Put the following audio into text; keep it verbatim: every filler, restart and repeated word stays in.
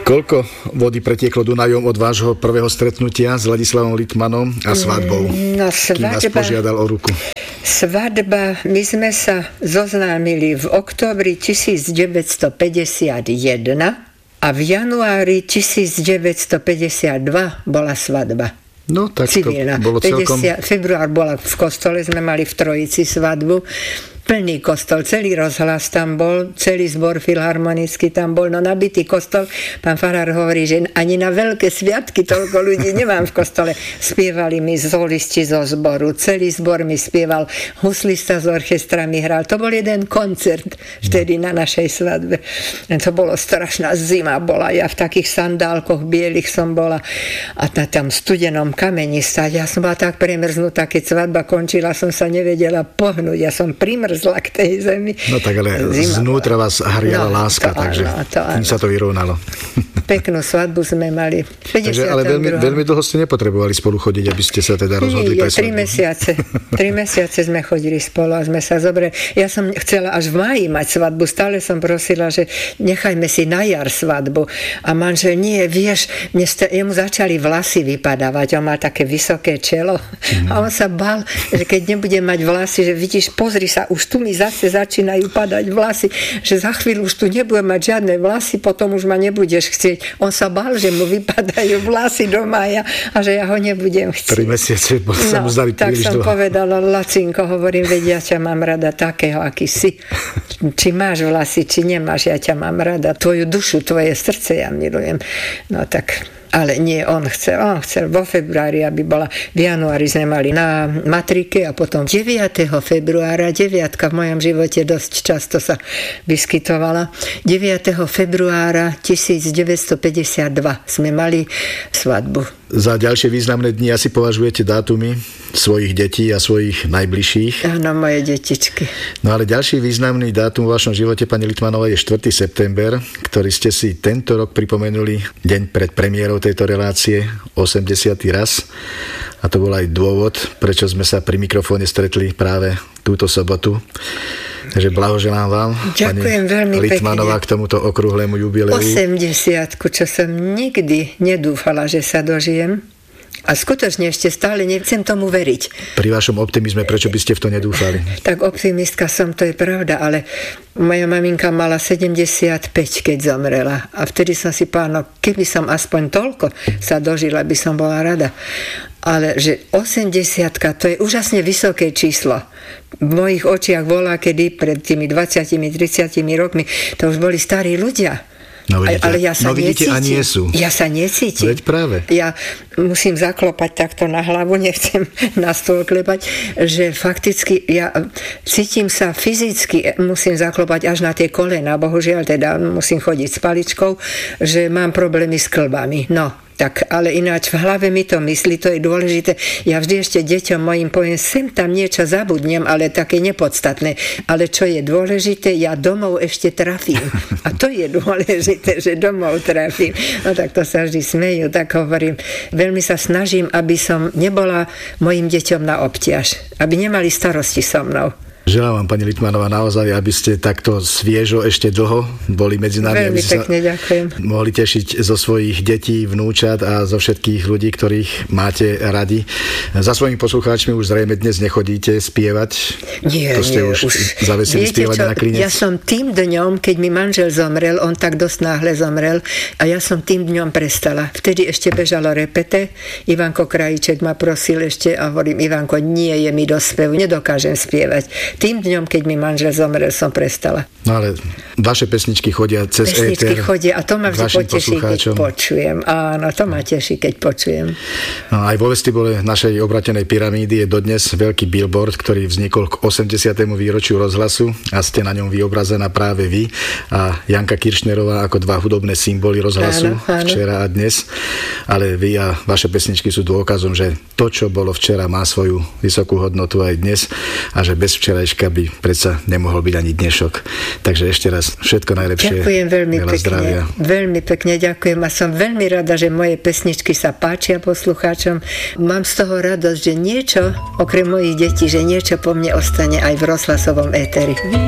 Koľko vody pretieklo Dunajom od vášho prvého stretnutia s Ladislavom Littmanom a svadbou? No, svadba, kým vás požiadal o ruku? Svadba, my sme sa zoznámili v októbri devätnásťstopäťdesiatjeden a v januári devätnásťstopäťdesiatdva bola svadba. No, tak civilná. To bolo celkom... päťdesiat február bola v kostole, sme mali v Trojici svadbu. Plný kostol, celý rozhlas tam bol, celý zbor filharmonický tam bol, no nabitý kostol. Pán farár hovorí, že ani na veľké sviatky toľko ľudí nemám v kostole. Spievali mi solisti zo zboru, celý zbor mi spieval, huslista z orchestra mi hral. To bol jeden koncert vtedy na našej svadbe. To bolo strašná zima bola, ja v takých sandálkoch bielých som bola a na tam studenom kameni stať. Ja som bola tak premrznutá, keď svadba končila, som sa nevedela pohnúť, ja som primrzla k tej zemi. No tak ale zima znútra bola. Vás hriala no, láska, takže tým sa to vyrovnalo. Peknú svadbu sme mali. Takže, ale veľmi, veľmi dlho ste nepotrebovali spolu chodiť, aby ste sa teda rozhodli Nie, pre svadbu. Tri mesiace. Tri mesiace sme chodili spolu a sme sa zobrali. Ja som chcela až v máji mať svadbu. Stále som prosila, že nechajme si na jar svadbu. A manžel, nie, vieš, mne sta- jemu začali vlasy vypadávať. On mal také vysoké čelo. Mm. A on sa bál, že keď nebude mať vlasy, že vidíš, pozri sa, už tu mi zase začínajú padať vlasy, že za chvíľu už tu nebudem mať žiadne vlasy, potom už ma nebudeš chcieť. On sa bál, že mu vypadajú vlasy do mája a že ja ho nebudem chcieť. Tri mesiace sa no, mu zdali tak príliš som dlho. povedala, Lacinko, hovorím, veď ja ťa mám rada takého, aký si. Či máš vlasy, či nemáš, ja ťa mám rada. Tvoju dušu, tvoje srdce ja milujem. No tak... Ale nie, on chcel, on chcel vo februári, aby bola, v januári sme mali na matrike a potom deviateho februára, deviatka v mojom živote dosť často sa vyskytovala, deviateho februára devätnásťstopäťdesiatdva sme mali svadbu. Za ďalšie významné dni asi považujete dátumy svojich detí a svojich najbližších? Áno, moje detičky. No ale ďalší významný dátum v vašom živote, pani Littmanová, je štvrtého september, ktorý ste si tento rok pripomenuli deň pred premiérou tejto relácie, osemdesiaty raz. A to bol aj dôvod, prečo sme sa pri mikrofóne stretli práve túto sobotu. Takže blahoželám vám, ďakujem veľmi Littmanová, pekne. K tomuto okrúhlemu jubileu. osemdesiatku, čo som nikdy nedúfala, že sa dožijem. A skutočne ešte stále nechcem tomu veriť. Pri vašom optimizme, prečo by ste v to nedúfali? Tak optimistka som, to je pravda, ale moja maminka mala sedemdesiatpäť, keď zomrela. A vtedy som si povedala, no keby som aspoň toľko sa dožila, by som bola rada. Ale že osemdesiatka, to je úžasne vysoké číslo. V mojich očiach bola, kedy pred tými dvadsiatimi tridsiatimi rokmi, to už boli starí ľudia. No vidíte, ale ja sa no vidíte a nie sú. Ja sa necítim. Veď práve. Ja musím zaklopať takto na hlavu, nechcem na stôl klepať, že fakticky ja cítim sa fyzicky, musím zaklopať až na tie kolena, bohužiaľ teda musím chodiť s paličkou, že mám problémy s kĺbami. No, tak, ale ináč v hlave mi to myslí, to je dôležité. Ja vždy ešte deťom mojim poviem, sem tam niečo zabudnem, ale také nepodstatné. Ale čo je dôležité, ja domov ešte trafím. A to je dôležité, že domov trafím. No tak to sa vždy smejú, tak hovorím. Veľmi sa snažím, aby som nebola mojim deťom na obťaž. Aby nemali starosti so mnou. Želám vám, pani Littmanová, naozaj, aby ste takto sviežo ešte dlho boli medzi nami. Veľmi pekne ďakujem. Mohli tešiť zo svojich detí, vnúčat a zo všetkých ľudí, ktorých máte radi. Za svojimi poslucháčmi už zrejme dnes nechodíte spievať. Nie, to ste nie, už, už zavesili spievanie na klinec. Ja som tým dňom, keď mi manžel zomrel, on tak dosť náhle zomrel a ja som tým dňom prestala. Vtedy ešte bežalo repete. Ivanko Krajíček ma prosil ešte a hovorím, Ivanko, nie je mi do spevu, nedokážem spievať. Tým dňom, keď mi manžel zomrel, som prestala. No ale vaše pesničky chodia cez pesničky éter. chodia a to ma vždy poteší, keď počujem. Áno, to ma teší, keď počujem. No, aj vo vestibule našej obratenej pyramídy je dodnes veľký billboard, ktorý vznikol k osemdesiatemu výročiu rozhlasu a ste na ňom vyobrazená práve vy a Janka Kiršnerová ako dva hudobné symboly rozhlasu, áno, áno. Včera a dnes. Ale vy a vaše pesničky sú dôkazom, že to, čo bolo včera, má svoju vysokú hodnotu aj dnes a že bez včerajška by predsa nemohol byť ani dnešok. Takže ešte raz všetko najlepšie. Ďakujem veľmi pekne. Zdravia. Veľmi pekne ďakujem a som veľmi rada, že moje pesničky sa páčia poslucháčom. Mám z toho radosť, že niečo, okrem mojich detí, že niečo po mne ostane aj v rozhlasovom éteri.